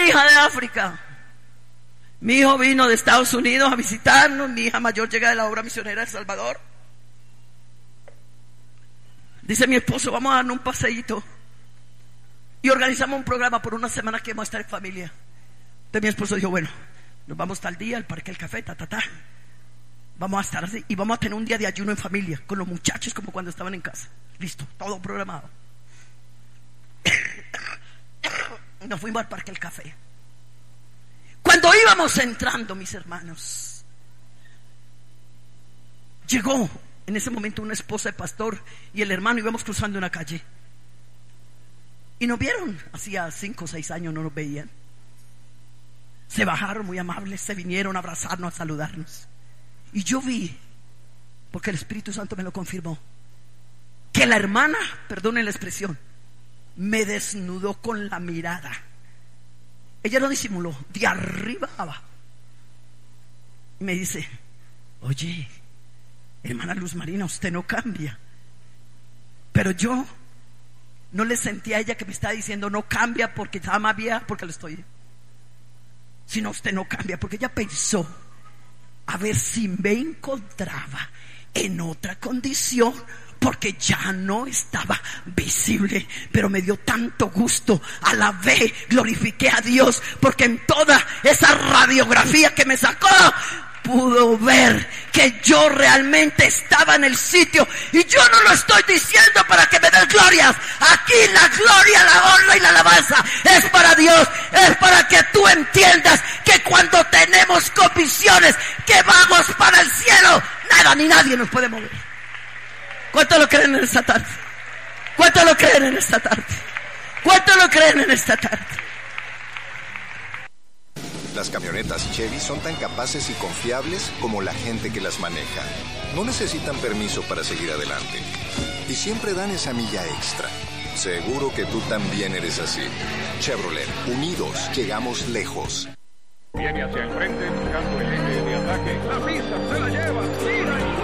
hija de África. Mi hijo vino de Estados Unidos a visitarnos. Mi hija mayor llega de la obra misionera de El Salvador. Dice mi esposo, vamos a darnos un paseíto. Y organizamos un programa por una semana que vamos a estar en familia. Entonces mi esposo dijo, bueno, nos vamos tal día al Parque del Café, vamos a estar así y vamos a tener un día de ayuno en familia, con los muchachos como cuando estaban en casa. Listo, todo programado. Nos fuimos al Parque del Café. Cuando íbamos entrando, mis hermanos, llegó en ese momento una esposa de pastor y el hermano, íbamos cruzando una calle y nos vieron. Hacía 5 o 6 años no nos veían. Se bajaron muy amables, se vinieron a abrazarnos, a saludarnos. Y yo vi, porque el Espíritu Santo me lo confirmó, que la hermana, perdonen la expresión, me desnudó con la mirada. Ella lo disimuló de arriba a abajo. Y me dice, oye, hermana Luz Marina, usted no cambia. Pero yo no le sentí a ella que me estaba diciendo no cambia porque estaba más vieja, porque lo estoy, sino usted no cambia, porque ella pensó a ver si me encontraba en otra condición, porque ya no estaba visible. Pero me dio tanto gusto, alabé, glorifiqué a Dios, porque en toda esa radiografía que me sacó pudo ver que yo realmente estaba en el sitio. Y yo no lo estoy diciendo para que me des glorias. Aquí la gloria, la honra y la alabanza es para Dios. Es para que tú entiendas que cuando tenemos convicciones que vamos para el cielo, nada ni nadie nos puede mover. ¿Cuántos lo creen en esta tarde? ¿Cuántos lo creen en esta tarde? ¿Cuántos lo creen en esta tarde? Las camionetas Chevy son tan capaces y confiables como la gente que las maneja. No necesitan permiso para seguir adelante. Y siempre dan esa milla extra. Seguro que tú también eres así. Chevrolet, unidos, llegamos lejos. Viene hacia el frente buscando el eje de ataque. La pista se la lleva. Tira y...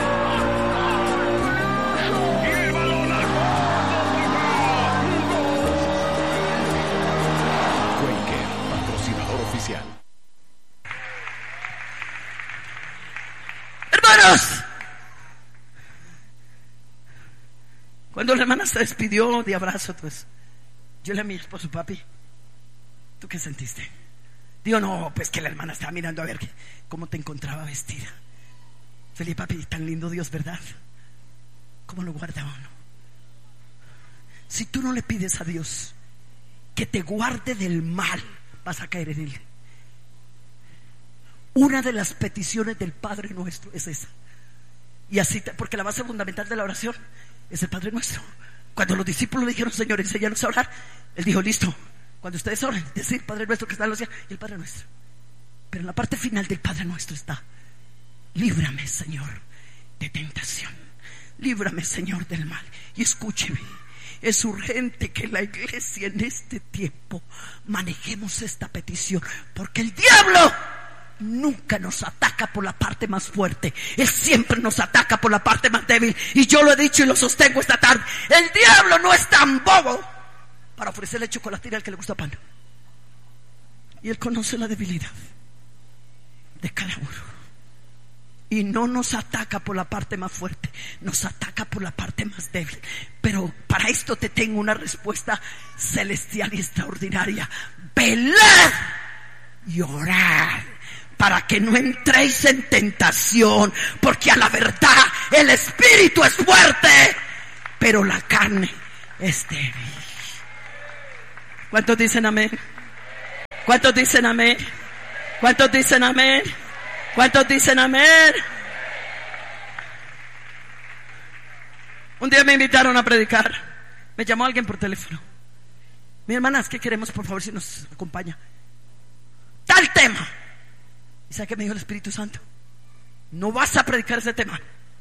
Hermanos, cuando la hermana se despidió de abrazo, pues yo le a mi esposo, papi, ¿tú qué sentiste? Digo, no, pues que la hermana estaba mirando a ver cómo te encontraba vestida. Felipe, papi, tan lindo Dios, ¿verdad? ¿Cómo lo guarda uno? Si tú no le pides a Dios que te guarde del mal, vas a caer en él. Una de las peticiones del Padre Nuestro es esa. Y así, porque la base fundamental de la oración es el Padre Nuestro. Cuando los discípulos le dijeron, Señor, enséñanos a orar, Él dijo, listo, cuando ustedes oren, decir Padre Nuestro que está en los cielos, y el Padre Nuestro. Pero en la parte final del Padre Nuestro está, líbrame, Señor, de tentación. Líbrame, Señor, del mal. Y escúcheme, es urgente que la iglesia en este tiempo manejemos esta petición, porque el diablo nunca nos ataca por la parte más fuerte. Él siempre nos ataca por la parte más débil. Y yo lo he dicho y lo sostengo esta tarde. El diablo no es tan bobo para ofrecerle chocolatina al que le gusta pan. Y él conoce la debilidad de cada uno. Y no nos ataca por la parte más fuerte, nos ataca por la parte más débil. Pero para esto te tengo una respuesta celestial y extraordinaria. Velad y orad para que no entréis en tentación, porque a la verdad el espíritu es fuerte, pero la carne es débil. ¿Cuántos dicen amén? ¿Cuántos dicen amén? ¿Cuántos dicen amén? ¿Cuántos dicen amén? Un día me invitaron a predicar. Me llamó alguien por teléfono. Mi hermana, es que queremos, por favor, si nos acompaña. Tal tema. ¿Y sabe qué me dijo el Espíritu Santo? No vas a predicar ese tema,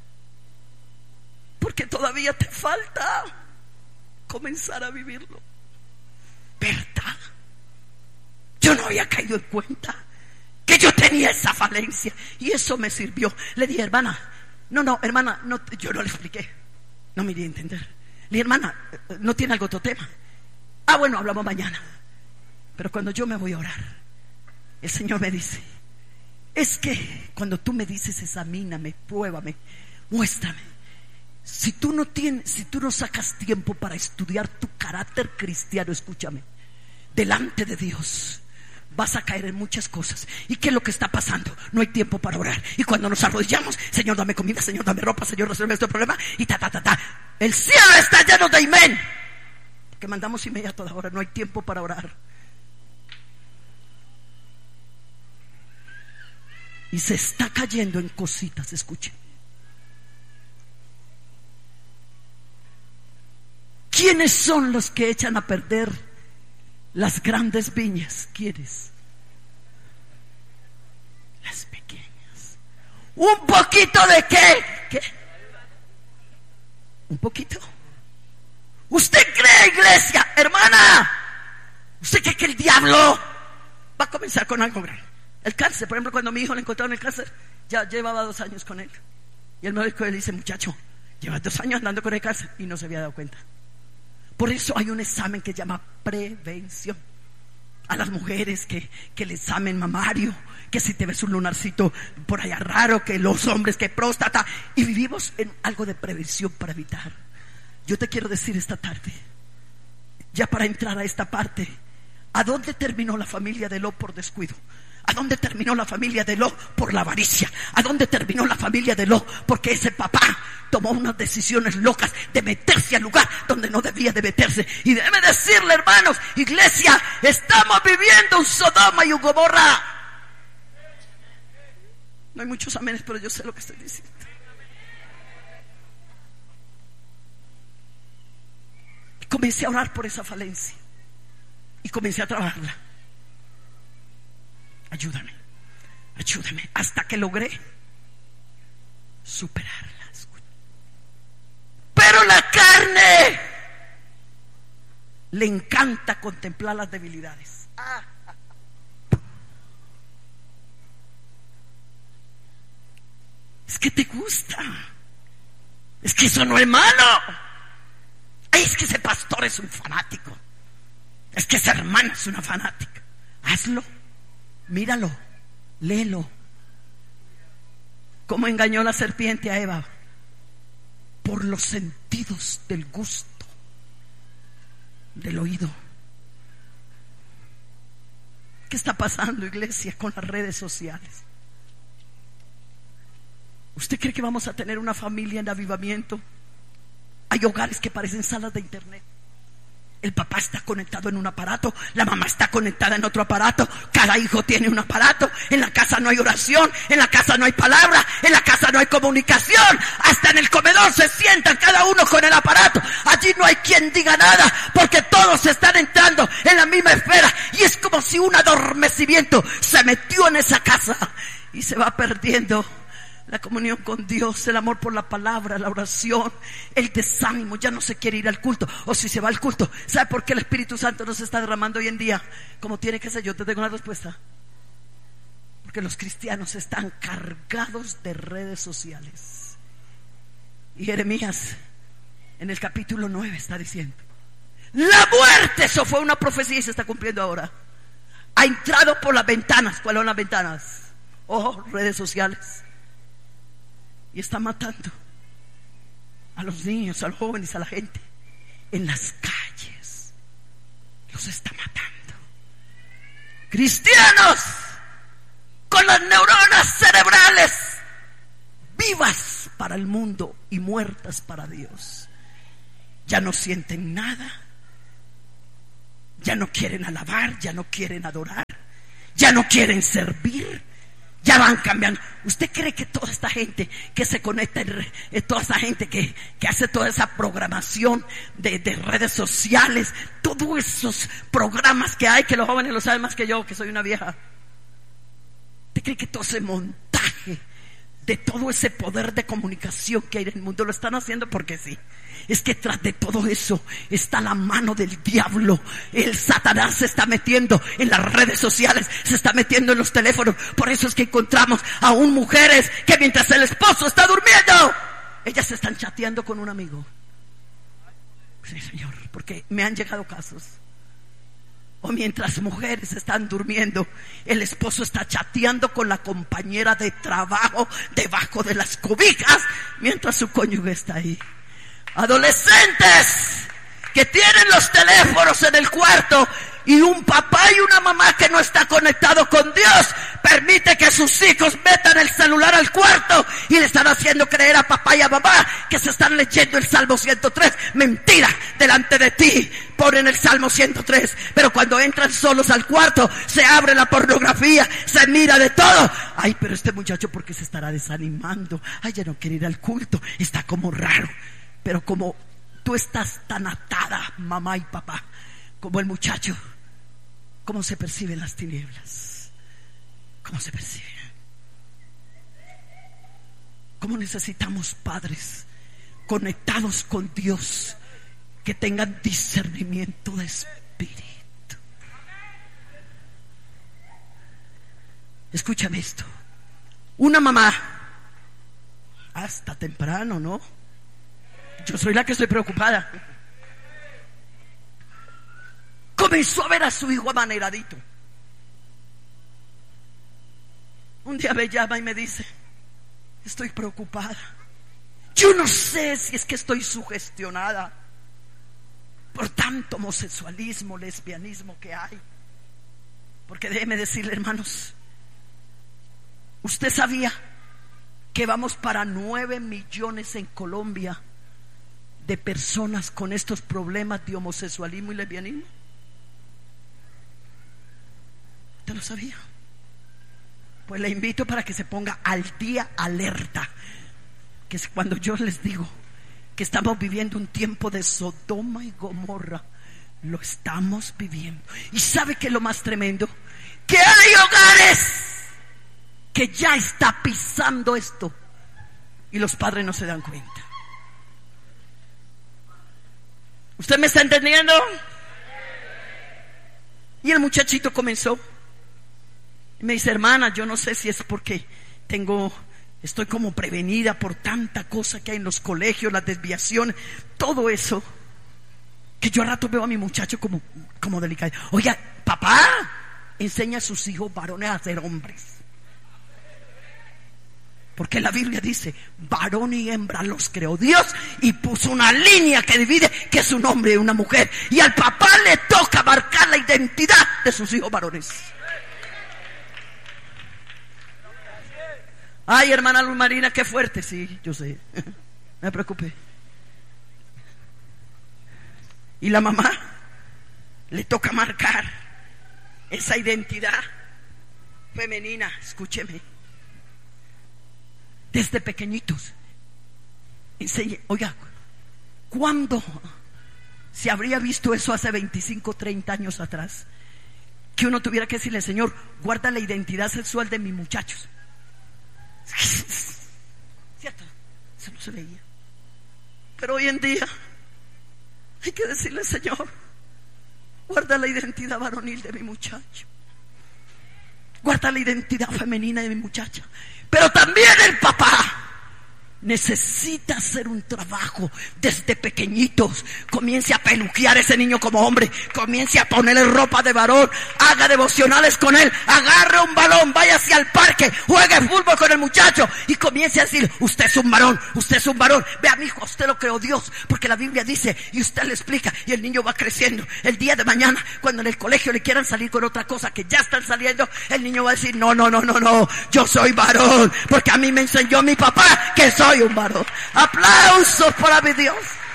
porque todavía te falta comenzar a vivirlo. ¿Verdad? Yo no había caído en cuenta que yo tenía esa falencia, y eso me sirvió. Le dije, hermana, hermana, no, yo no le expliqué, no me di a entender. Le dije, hermana, ¿no tiene algún otro tema? Ah, bueno, hablamos mañana. Pero cuando yo me voy a orar, el Señor me dice: es que cuando tú me dices examíname, pruébame, muéstrame, si tú no sacas tiempo para estudiar tu carácter cristiano, escúchame, delante de Dios vas a caer en muchas cosas. ¿Y qué es lo que está pasando? No hay tiempo para orar. Y cuando nos arrodillamos, Señor, dame comida, Señor, dame ropa, Señor, resuelve este problema, y el cielo está lleno de amén, que mandamos inmediato ahora. No hay tiempo para orar. Y se está cayendo en cositas, escuchen. ¿Quiénes son los que echan a perder las grandes viñas? ¿Quiénes? Las pequeñas. ¿Un poquito de qué? ¿Qué? ¿Un poquito? ¿Usted cree, iglesia, hermana? ¿Usted cree que el diablo va a comenzar con algo grande? El cáncer, por ejemplo, cuando mi hijo le encontraron el cáncer, ya llevaba 2 años con él. Y el médico le dice: muchacho, llevas 2 años andando con el cáncer, y no se había dado cuenta. Por eso hay un examen que se llama prevención. A las mujeres que el examen mamario, que si te ves un lunarcito por allá raro, que los hombres que próstata, y vivimos en algo de prevención para evitar. Yo te quiero decir esta tarde, ya para entrar a esta parte, ¿a dónde terminó la familia de Lot por descuido? ¿A dónde terminó la familia de Lot por la avaricia? ¿A dónde terminó la familia de Lot porque ese papá tomó unas decisiones locas de meterse al lugar donde no debía de meterse? Y déjeme decirle, hermanos, iglesia, estamos viviendo un Sodoma y un Gomorra. No hay muchos amenes, pero yo sé lo que estoy diciendo. Y comencé a orar por esa falencia y comencé a trabajarla. Ayúdame, hasta que logré superarla. Pero la carne le encanta contemplar las debilidades. Es que te gusta. Es que eso no es malo. Ay, es que ese pastor es un fanático. Es que esa hermana es una fanática. Hazlo. Míralo, léelo. ¿Cómo engañó la serpiente a Eva? Por los sentidos del gusto, del oído. ¿Qué está pasando, iglesia, con las redes sociales? ¿Usted cree que vamos a tener una familia en avivamiento? Hay hogares que parecen salas de internet. El papá está conectado en un aparato, la mamá está conectada en otro aparato, cada hijo tiene un aparato. En la casa no hay oración, en la casa no hay palabra, en la casa no hay comunicación. Hasta en el comedor se sientan cada uno con el aparato. Allí no hay quien diga nada, porque todos están entrando en la misma esfera. Y es como si un adormecimiento se metió en esa casa y se va perdiendo la comunión con Dios, el amor por la palabra, la oración, el desánimo. Ya no se quiere ir al culto, o si se va al culto, ¿sabe por qué el Espíritu Santo no se está derramando hoy en día como tiene que ser? Yo te tengo una respuesta: porque los cristianos están cargados de redes sociales. Y Jeremías en el capítulo 9 está diciendo: la muerte, eso fue una profecía y se está cumpliendo ahora, ha entrado por las ventanas. ¿Cuáles son las ventanas? Ojo, redes sociales. Y está matando a los niños, a los jóvenes, a la gente en las calles. Los está matando. Cristianos con las neuronas cerebrales vivas para el mundo y muertas para Dios. Ya no sienten nada. Ya no quieren alabar, ya no quieren adorar, ya no quieren servir. Ya van cambiando. ¿Usted cree que toda esta gente que se conecta, toda esa gente que hace toda esa programación de redes sociales, todos esos programas que hay, que los jóvenes lo saben más que yo, que soy una vieja? ¿Usted cree que todo ese montaje de todo ese poder de comunicación que hay en el mundo lo están haciendo porque sí? Es que tras de todo eso está la mano del diablo. El Satanás se está metiendo en las redes sociales, se está metiendo en los teléfonos. Por eso es que encontramos aún mujeres que mientras el esposo está durmiendo, ellas se están chateando con un amigo. Sí, Señor, porque me han llegado casos. O mientras mujeres están durmiendo, el esposo está chateando con la compañera de trabajo debajo de las cobijas mientras su cónyuge está ahí. Adolescentes que tienen los teléfonos en el cuarto y un papá y una mamá que no está conectado con Dios permite que sus hijos metan el celular al cuarto y le están haciendo creer a papá y a mamá que se están leyendo el Salmo 103. Mentira, delante de ti ponen el Salmo 103, pero cuando entran solos al cuarto se abre la pornografía, se mira de todo. Ay, pero este muchacho, ¿por qué se estará desanimando? Ay, ya no quiere ir al culto, está como raro. Pero como tú estás tan atada, mamá y papá, como el muchacho, ¿cómo se perciben las tinieblas? ¿Cómo se perciben? ¿Cómo necesitamos padres conectados con Dios que tengan discernimiento de espíritu? Escúchame esto. Una mamá, hasta temprano, ¿no? Yo soy la que estoy preocupada. Comenzó a ver a su hijo amaneradito. Un día me llama y me dice: estoy preocupada. Yo no sé si es que estoy sugestionada por tanto homosexualismo, lesbianismo que hay. Porque déjeme decirle, hermanos, ¿usted sabía que vamos para 9 millones en Colombia de personas con estos problemas de homosexualismo y lesbianismo? ¿Usted lo sabía? Pues le invito para que se ponga al día, alerta, que es cuando yo les digo que estamos viviendo un tiempo de Sodoma y Gomorra. Lo estamos viviendo. ¿Y sabe qué es lo más tremendo? Que hay hogares que ya está pisando esto y los padres no se dan cuenta. ¿Usted me está entendiendo? Y el muchachito comenzó y me dice: hermana, yo no sé si es porque estoy como prevenida por tanta cosa que hay en los colegios, las desviaciones, todo eso, que yo a rato veo a mi muchacho como delicado. Oiga, papá, enseña a sus hijos varones a ser hombres. Porque la Biblia dice: varón y hembra los creó Dios, y puso una línea que divide que es un hombre y una mujer, y al papá le toca marcar la identidad de sus hijos varones. Ay, hermana Luz Marina, qué fuerte. Sí, yo sé, no me preocupe. Y la mamá le toca marcar esa identidad femenina. Escúcheme, desde pequeñitos enseñe. Oiga, ¿cuándo se habría visto eso hace 25, 30 años atrás? Que uno tuviera que decirle: Señor, guarda la identidad sexual de mis muchachos. ¿Cierto? Eso no se veía. Pero hoy en día hay que decirle: Señor, guarda la identidad varonil de mi muchacho, guarda la identidad femenina de mi muchacha. Pero también el papá necesita hacer un trabajo desde pequeñitos. Comience a peluquear ese niño como hombre, comience a ponerle ropa de varón, haga devocionales con él, agarre un balón, vaya hacia el parque, juegue fútbol con el muchacho y comience a decir: usted es un varón, usted es un varón. Vea, mi hijo, usted lo creó Dios, porque la Biblia dice, y usted le explica, y el niño va creciendo. El día de mañana, cuando en el colegio le quieran salir con otra cosa que ya están saliendo, el niño va a decir: no, yo soy varón, porque a mí me enseñó mi papá que soy un varón. Aplausos para mi Dios.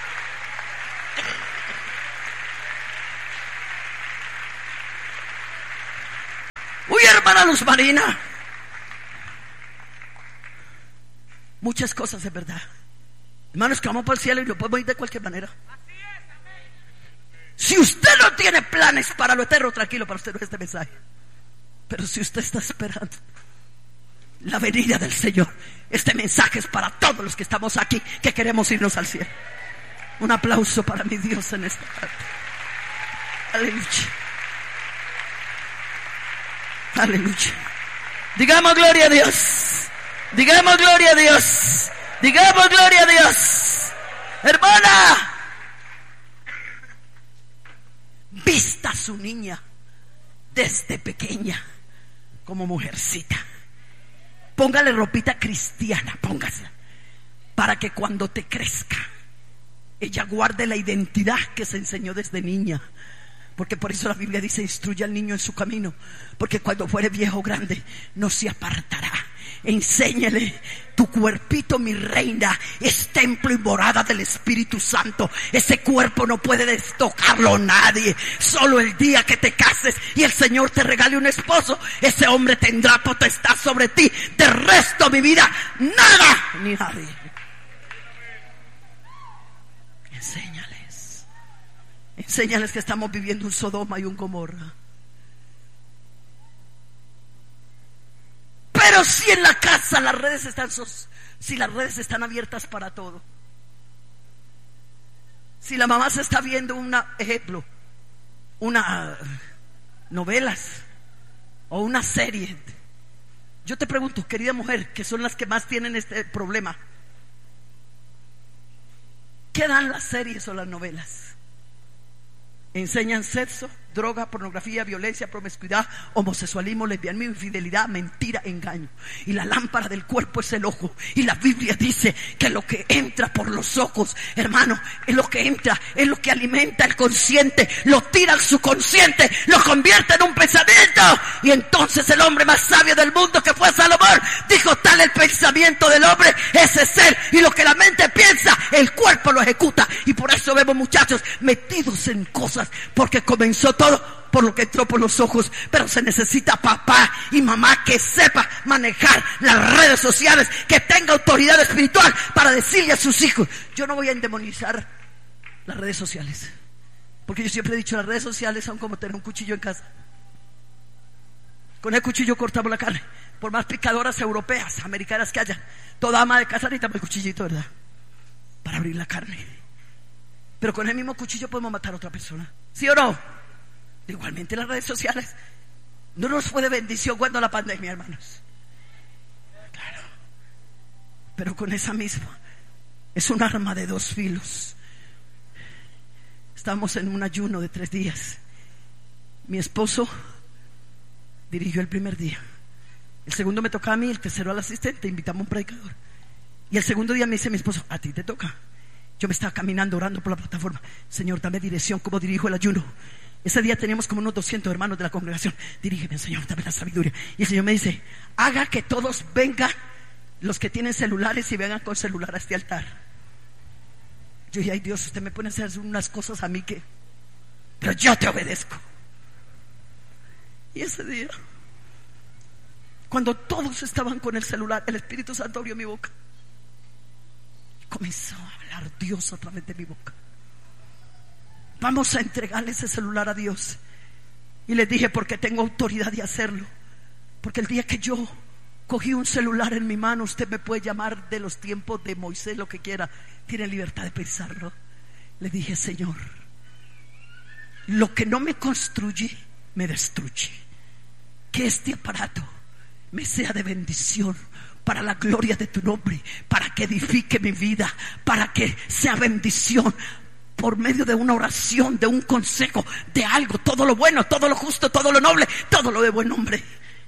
Uy, hermana Luz Marina, muchas cosas es verdad, hermanos, que vamos para el cielo y lo podemos ir de cualquier manera. Si usted no tiene planes para lo eterno, tranquilo, para usted no es este mensaje. Pero si usted está esperando la venida del Señor, este mensaje es para todos los que estamos aquí, que queremos irnos al cielo. Un aplauso para mi Dios en esta parte. Aleluya. Aleluya. Digamos gloria a Dios. Digamos gloria a Dios. Digamos gloria a Dios. Hermana, vista a su niña desde pequeña como mujercita. Póngale ropita cristiana, póngasela, para que cuando te crezca ella guarde la identidad que se enseñó desde niña. Porque por eso la Biblia dice: instruye al niño en su camino, porque cuando fuere viejo o grande no se apartará. Enséñale: tu cuerpito, mi reina, es templo y morada del Espíritu Santo. Ese cuerpo no puede destocarlo nadie. Solo el día que te cases y el Señor te regale un esposo, ese hombre tendrá potestad sobre ti. De resto, mi vida, nada ni nadie. Enséñales que estamos viviendo un Sodoma y un Gomorra. Pero si en la casa las redes están abiertas para todo, si la mamá se está viendo una novelas o una serie, yo te pregunto, querida mujer, que son las que más tienen este problema, ¿qué dan las series o las novelas? Enseñan sexo, droga, pornografía, violencia, promiscuidad, homosexualismo, lesbianismo, infidelidad, mentira, engaño. Y la lámpara del cuerpo es el ojo. Y la Biblia dice que lo que entra por los ojos, hermano, es lo que entra, es lo que alimenta el consciente, lo tira al subconsciente, lo convierte en un pensamiento. Y entonces el hombre más sabio del mundo, que fue Salomón, dijo: tal el pensamiento del hombre, ese es él. Y lo que la mente piensa, el cuerpo lo ejecuta. Y por eso vemos muchachos metidos en cosas, porque comenzó todo por lo que entró por los ojos. Pero se necesita papá y mamá que sepa manejar las redes sociales, que tenga autoridad espiritual para decirle a sus hijos. Yo no voy a endemonizar las redes sociales, porque yo siempre he dicho: las redes sociales son como tener un cuchillo en casa. Con el cuchillo cortamos la carne. Por más picadoras europeas, americanas que haya, toda ama de casa necesita el cuchillito, ¿verdad?, para abrir la carne. Pero con el mismo cuchillo podemos matar a otra persona, ¿sí o no? Igualmente las redes sociales no nos fue de bendición cuando la pandemia, hermanos. Claro. Pero con esa misma, es un arma de dos filos. Estamos en un ayuno de 3 días. Mi esposo dirigió el primer día, el segundo me tocaba a mí, el tercero al asistente. Invitamos a un predicador. Y el segundo día me dice mi esposo: a ti te toca. Yo me estaba caminando, orando por la plataforma: Señor, dame dirección, ¿cómo dirijo el ayuno? Ese día teníamos como unos 200 hermanos de la congregación. Dirígeme, Señor, dame la sabiduría. Y el Señor me dice: haga que todos vengan, los que tienen celulares, y vengan con celular a este altar. Yo dije: ay Dios, usted me pone a hacer unas cosas a mí que... pero yo te obedezco. Y ese día, cuando todos estaban con el celular, el Espíritu Santo abrió mi boca. Comenzó a hablar Dios a través de mi boca. Vamos a entregarle ese celular a Dios. Y les dije: porque tengo autoridad de hacerlo. Porque el día que yo cogí un celular en mi mano, usted me puede llamar de los tiempos de Moisés, lo que quiera, tiene libertad de pensarlo. Le dije: Señor, lo que no me construye, me destruye. Que este aparato me sea de bendición, para la gloria de tu nombre, para que edifique mi vida, para que sea bendición por medio de una oración, de un consejo, de algo, todo lo bueno, todo lo justo, todo lo noble, todo lo de buen nombre.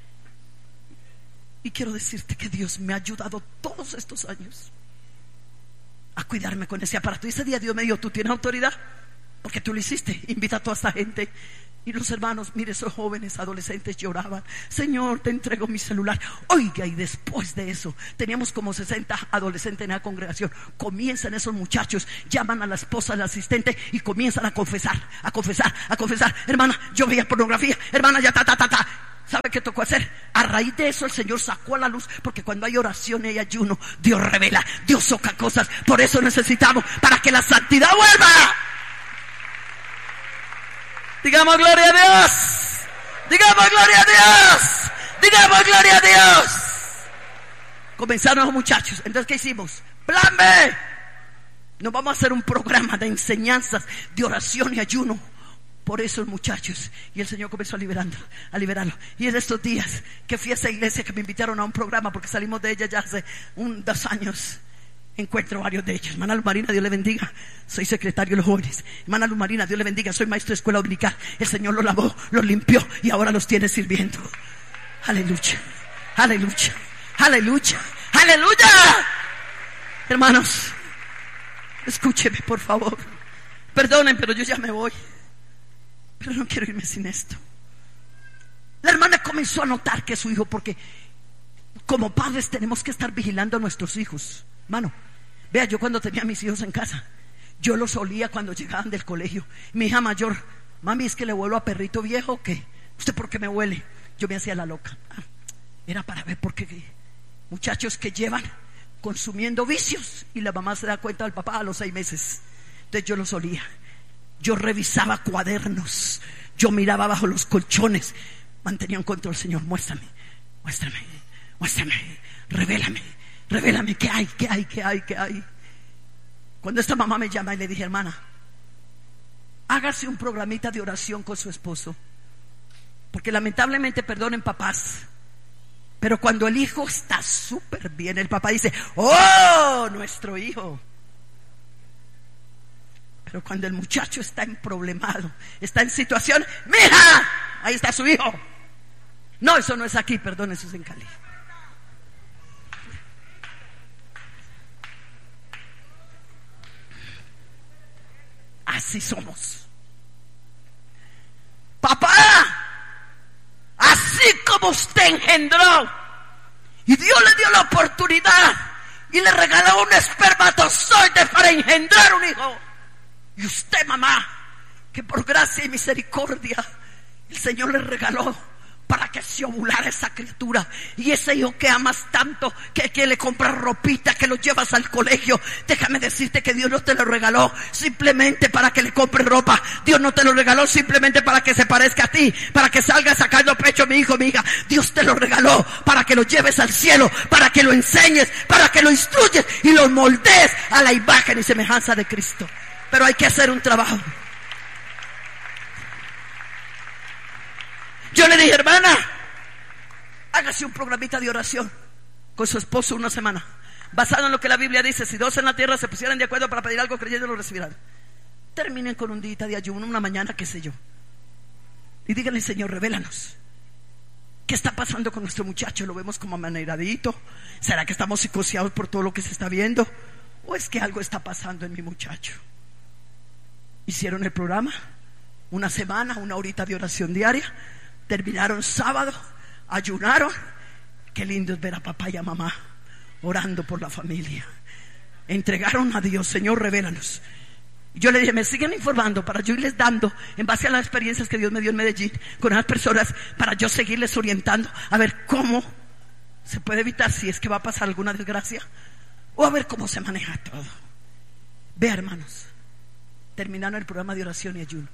Y quiero decirte que Dios me ha ayudado todos estos años a cuidarme con ese aparato. Y ese día Dios me dijo: tú tienes autoridad, porque tú lo hiciste. Invita a toda esta gente. Y los hermanos, mire, esos jóvenes, adolescentes lloraban: Señor, te entrego mi celular. Oiga, y después de eso, teníamos como 60 adolescentes en la congregación. Comienzan esos muchachos, llaman a la esposa del asistente y comienzan a confesar. Hermana, yo veía pornografía. Hermana, ya ta. ¿Sabe qué tocó hacer? A raíz de eso el Señor sacó a la luz, porque cuando hay oración y hay ayuno, Dios revela, Dios soca cosas. Por eso necesitamos, para que la santidad vuelva. Digamos gloria a Dios. Digamos gloria a Dios. Digamos gloria a Dios. Comenzaron los muchachos. Entonces, ¿qué hicimos? Plan B. Nos vamos a hacer un programa de enseñanzas, de oración y ayuno por esos muchachos. Y el Señor comenzó a liberarlo. Y en estos días que fui a esa iglesia, que me invitaron a un programa, porque salimos de ella ya hace 2 años, encuentro varios de ellos. Hermana Luz Marina, Dios le bendiga, soy secretario de los jóvenes. Hermana Luz Marina, Dios le bendiga, soy maestro de escuela dominical. El Señor los lavó, los limpió y ahora los tiene sirviendo. Aleluya, aleluya, aleluya, aleluya. Hermanos, escúcheme por favor. Perdonen, pero yo ya me voy, pero no quiero irme sin esto. La hermana comenzó a notar que su hijo, porque como padres tenemos que estar vigilando a nuestros hijos. Mano, vea, yo cuando tenía a mis hijos en casa, yo los olía cuando llegaban del colegio. Mi hija mayor, mami, es que le huelo a perrito viejo, ¿o qué? ¿Usted por qué me huele? Yo me hacía la loca. Era para ver por qué muchachos que llevan consumiendo vicios y la mamá se da cuenta del papá a los 6 meses. Entonces yo los olía. Yo revisaba cuadernos, yo miraba bajo los colchones. Mantenía un control. Señor, muéstrame, muéstrame, muéstrame, revélame, revélame qué hay, qué hay, qué hay, qué hay. Cuando esta mamá me llama y le dije, hermana, hágase un programita de oración con su esposo, porque lamentablemente, perdonen papás, pero cuando el hijo está súper bien, el papá dice, oh, nuestro hijo. Pero cuando el muchacho está emproblemado, está en situación, mija, ahí está su hijo. No, eso no es aquí, perdón, eso es en Cali. Así somos. Papá, así como usted engendró y Dios le dio la oportunidad y le regaló un espermatozoide para engendrar un hijo, y usted, mamá, que por gracia y misericordia el Señor le regaló para que se ovulara esa criatura, y ese hijo que amas tanto, que le compras ropita, que lo llevas al colegio, déjame decirte que Dios no te lo regaló simplemente para que le compres ropa. Dios no te lo regaló simplemente para que se parezca a ti, para que salga sacando pecho, mi hijo, mi hija. Dios te lo regaló para que lo lleves al cielo, para que lo enseñes, para que lo instruyes y lo moldees a la imagen y semejanza de Cristo. Pero hay que hacer un trabajo. Yo le dije, hermana, hágase un programita de oración con su esposo una semana, basado en lo que la Biblia dice: si 2 en la tierra se pusieran de acuerdo para pedir algo creyendo, lo recibirán. Terminen con un día de ayuno, una mañana, qué sé yo, y díganle, Señor, revélanos qué está pasando con nuestro muchacho. Lo vemos como amaneradito. ¿Será que estamos psicoseados por todo lo que se está viendo? ¿O es que algo está pasando en mi muchacho? Hicieron el programa, una semana, 1 horita de oración diaria. Terminaron sábado, ayunaron. Qué lindo es ver a papá y a mamá orando por la familia. Entregaron a Dios, Señor, revélanos. Y yo le dije, me siguen informando para yo irles dando, en base a las experiencias que Dios me dio en Medellín con esas personas, para yo seguirles orientando a ver cómo se puede evitar, si es que va a pasar alguna desgracia, o a ver cómo se maneja todo. Vea, hermanos, terminaron el programa de oración y ayuno.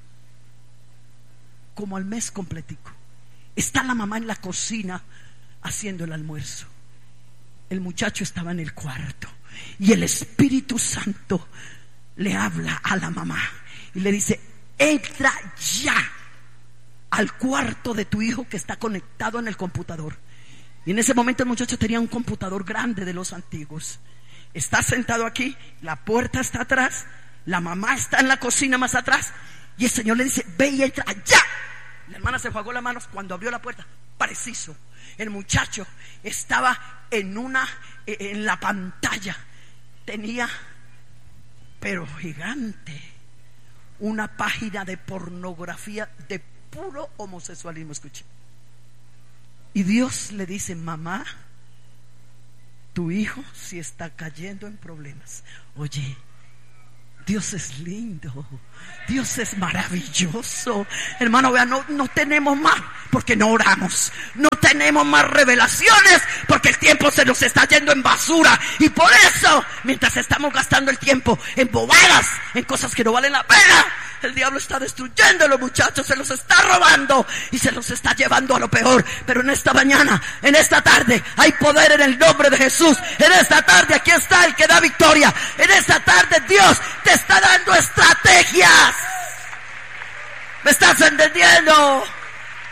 Como al mes completico, está la mamá en la cocina haciendo el almuerzo. El muchacho estaba en el cuarto y el Espíritu Santo le habla a la mamá y le dice: entra ya al cuarto de tu hijo que está conectado en el computador. Y en ese momento el muchacho tenía un computador grande de los antiguos. Está sentado aquí, la puerta está atrás, la mamá está en la cocina más atrás, y el Señor le dice: ve y entra ya. La hermana se enjuagó las manos cuando abrió la puerta. Preciso, el muchacho estaba en la pantalla. Tenía, pero gigante, una página de pornografía de puro homosexualismo. Escuche. Y Dios le dice: mamá, tu hijo sí está cayendo en problemas. Oye, Dios es lindo, Dios es maravilloso. Hermano, vean, no tenemos más porque no oramos. No tenemos más revelaciones porque el tiempo se nos está yendo en basura. Y por eso, mientras estamos gastando el tiempo en bobadas, en cosas que no valen la pena, el diablo está destruyendo a los muchachos, se los está robando y se los está llevando a lo peor. Pero en esta mañana, en esta tarde, hay poder en el nombre de Jesús. En esta tarde, aquí está el que da victoria. En esta tarde, Dios te está dando estrategias. ¿Me estás entendiendo?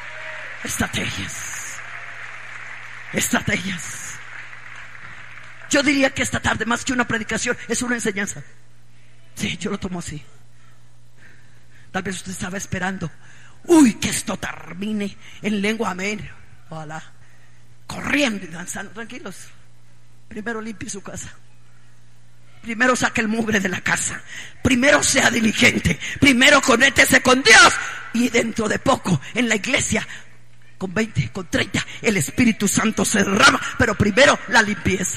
Estrategias. Yo diría que esta tarde, más que una predicación, es una enseñanza. Sí, yo lo tomo así. Tal vez usted estaba esperando, uy, que esto termine en lengua, amén. Ojalá. Corriendo y danzando. Tranquilos. Primero limpie su casa. Primero saque el mugre de la casa. Primero sea diligente. Primero conéctese con Dios. Y dentro de poco, en la iglesia, con 20, con 30, el Espíritu Santo se derrama. Pero primero la limpieza.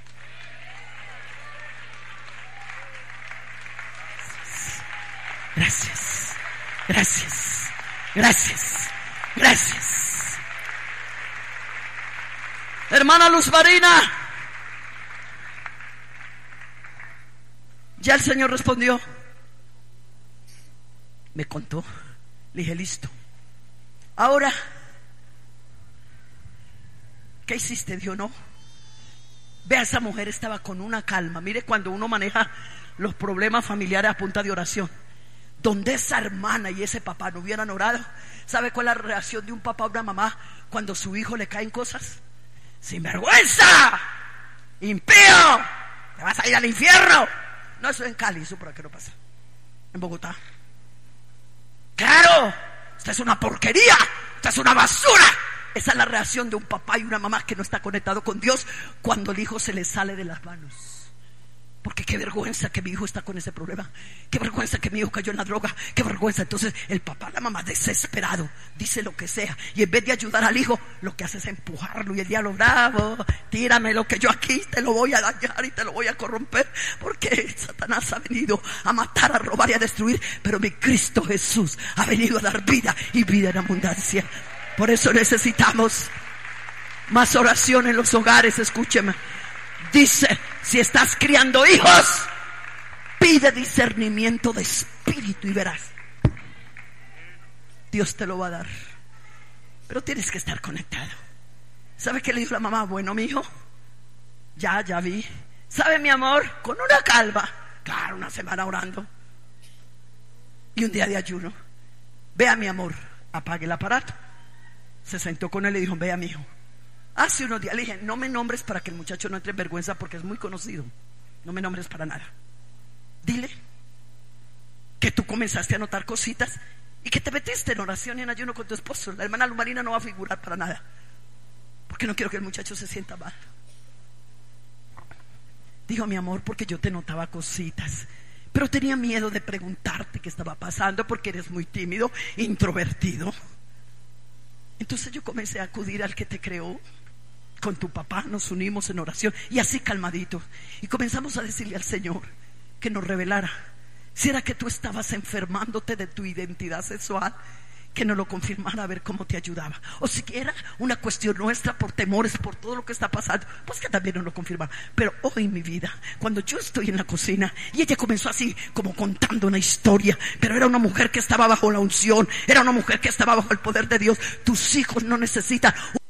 Gracias. Gracias. Gracias. Gracias. Hermana Luz Marina, ya el Señor respondió. Me contó. Le dije, listo. Ahora, ¿qué hiciste? Dijo, no. Vea, esa mujer estaba con una calma. Mire, cuando uno maneja los problemas familiares a punta de oración, donde esa hermana y ese papá no hubieran orado, ¿sabe cuál es la reacción de un papá o una mamá cuando a su hijo le caen cosas? ¡Sinvergüenza! ¡Impío! ¡Te vas a ir al infierno! No, eso en Cali, eso por aquí no pasa. En Bogotá. ¡Claro! ¡Esta es una porquería! ¡Esta es una basura! Esa es la reacción de un papá y una mamá que no está conectado con Dios cuando el hijo se le sale de las manos. Porque qué vergüenza que mi hijo está con ese problema. Qué vergüenza que mi hijo cayó en la droga. Qué vergüenza. Entonces el papá, la mamá, desesperado, dice lo que sea. Y en vez de ayudar al hijo, lo que hace es empujarlo. Y el diablo, bravo, tírame lo que yo aquí te lo voy a dañar y te lo voy a corromper. Porque Satanás ha venido a matar, a robar y a destruir. Pero mi Cristo Jesús ha venido a dar vida y vida en abundancia. Por eso necesitamos más oración en los hogares. Escúcheme. Dice, si estás criando hijos, pide discernimiento de espíritu y verás. Dios te lo va a dar. Pero tienes que estar conectado. ¿Sabe qué le dijo la mamá? Bueno, mi hijo, ya vi. ¿Sabe, mi amor? Con una calma. Claro, una semana orando. Y un día de ayuno. Vea, mi amor, apague el aparato. Se sentó con él y le dijo, vea, mi hijo. Hace unos días le dije, no me nombres para que el muchacho no entre en vergüenza porque es muy conocido. No me nombres para nada. Dile que tú comenzaste a notar cositas y que te metiste en oración y en ayuno con tu esposo. La hermana Luz Marina no va a figurar para nada porque no quiero que el muchacho se sienta mal. Dijo, mi amor, porque yo te notaba cositas, pero tenía miedo de preguntarte qué estaba pasando porque eres muy tímido, introvertido. Entonces yo comencé a acudir al que te creó. Con tu papá nos unimos en oración y así calmaditos, y comenzamos a decirle al Señor que nos revelara si era que tú estabas enfermándote de tu identidad sexual, que nos lo confirmara a ver cómo te ayudaba, o si era una cuestión nuestra por temores, por todo lo que está pasando, pues que también nos lo confirmara. Pero hoy, mi vida, cuando yo estoy en la cocina y ella comenzó así como contando una historia, pero era una mujer que estaba bajo la unción, era una mujer que estaba bajo el poder de Dios. Tus hijos no necesitan